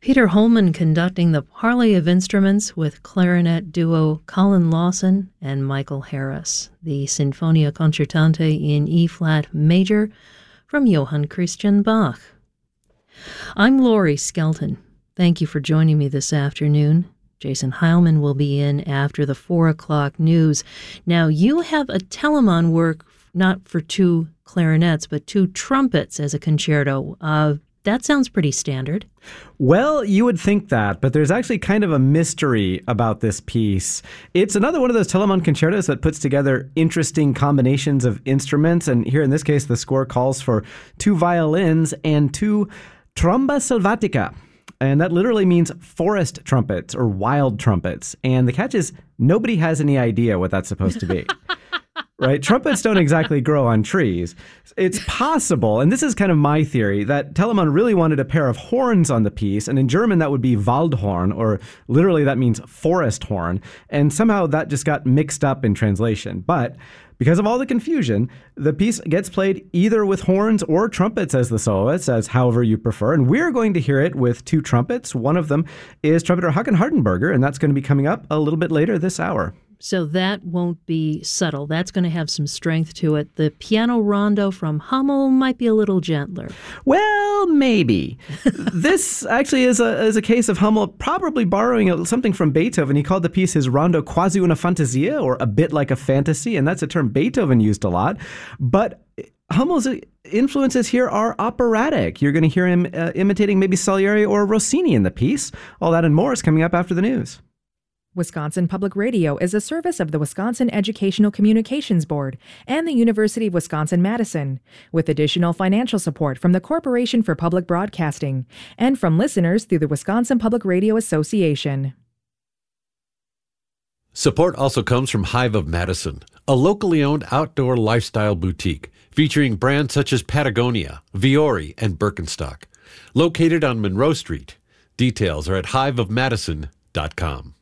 Peter Holman conducting the Parley of Instruments with clarinet duo Colin Lawson and Michael Harris, the Sinfonia Concertante in E-flat major from Johann Christian Bach. I'm Laurie Skelton. Thank you for joining me this afternoon. Jason Heilman will be in after the 4 o'clock news. Now, you have a Telemann work not for 2 clarinets, but 2 trumpets as a concerto. That sounds pretty standard. Well, you would think that, but there's actually kind of a mystery about this piece. It's another one of those Telemann concertos that puts together interesting combinations of instruments, and here in this case, the score calls for 2 violins and 2 tromba selvatica. And that literally means forest trumpets or wild trumpets. And the catch is nobody has any idea what that's supposed to be. Right? Trumpets don't exactly grow on trees. It's possible, and this is kind of my theory, that Telemann really wanted a pair of horns on the piece, and in German that would be Waldhorn, or literally that means forest horn, and somehow that just got mixed up in translation. But because of all the confusion, the piece gets played either with horns or trumpets as the soloist, as however you prefer, and we're going to hear it with 2 trumpets. One of them is trumpeter Hakan Hardenberger, and that's going to be coming up a little bit later this hour. So that won't be subtle. That's going to have some strength to it. The piano rondo from Hummel might be a little gentler. Well, maybe. This actually is a case of Hummel probably borrowing something from Beethoven. He called the piece his rondo quasi una fantasia, or a bit like a fantasy, and that's a term Beethoven used a lot. But Hummel's influences here are operatic. You're going to hear him imitating maybe Salieri or Rossini in the piece. All that and more is coming up after the news. Wisconsin Public Radio is a service of the Wisconsin Educational Communications Board and the University of Wisconsin-Madison, with additional financial support from the Corporation for Public Broadcasting and from listeners through the Wisconsin Public Radio Association. Support also comes from Hive of Madison, a locally owned outdoor lifestyle boutique featuring brands such as Patagonia, Viore, and Birkenstock. Located on Monroe Street. Details are at hiveofmadison.com.